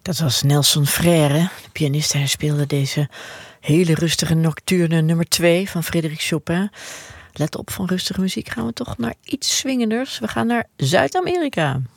Dat was Nelson Frère, de pianist. Hij speelde deze hele rustige nocturne nummer 2 van Frédéric Chopin. Let op, van rustige muziek gaan we toch naar iets swingenders. We gaan naar Zuid-Amerika.